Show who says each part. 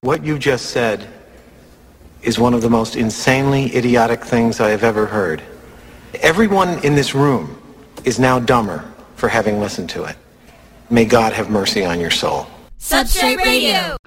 Speaker 1: What you just said is one of the most insanely idiotic things I have ever heard. Everyone in this room is now dumber for having listened to it. May God have mercy on your soul.
Speaker 2: Substrate Radio.